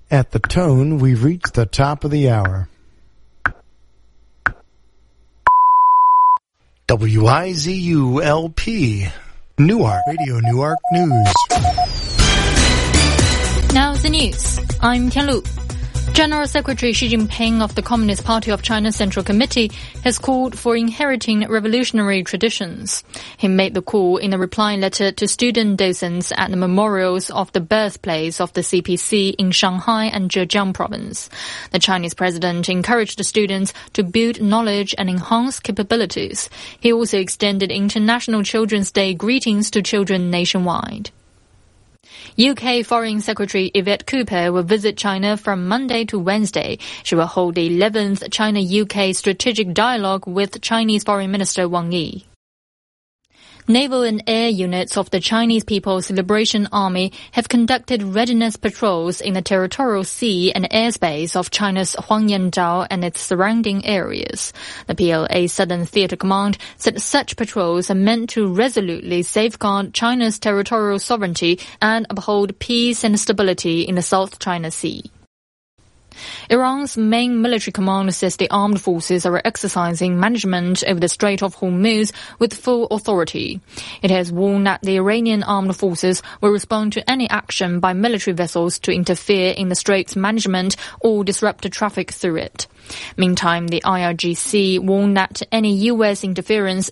At the tone, we've reached the top of the hour. WIZU-LP, Newark, Radio Newark News. Now the news. I'm Tianlu. General Secretary Xi Jinping of the Communist Party of China Central Committee has called for inheriting revolutionary traditions. He made the call in a reply letter to student docents at the memorials of the birthplace of the CPC in Shanghai and Zhejiang province. The Chinese president encouraged the students to build knowledge and enhance capabilities. He also extended International Children's Day greetings to children nationwide. UK Foreign Secretary Yvette Cooper will visit China from Monday to Wednesday. She will hold the 11th China-UK Strategic Dialogue with Chinese Foreign Minister Wang Yi. Naval and air units of the Chinese People's Liberation Army have conducted readiness patrols in the territorial sea and airspace of China's Huangyanzhou and its surrounding areas. The PLA Southern Theater Command said such patrols are meant to resolutely safeguard China's territorial sovereignty and uphold peace and stability in the South China Sea. Iran's main military command says the armed forces are exercising management over the Strait of Hormuz with full authority. It has warned that the Iranian armed forces will respond to any action by military vessels to interfere in the strait's management or disrupt traffic through it. Meantime, the IRGC warned that any U.S. interference